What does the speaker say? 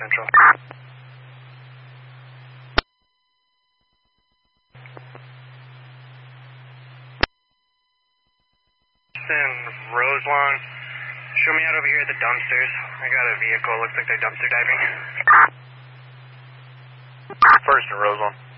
Central. In Roselawn. Show me out over here at the dumpsters. I got a vehicle. Looks like they're dumpster diving. First in Roselawn.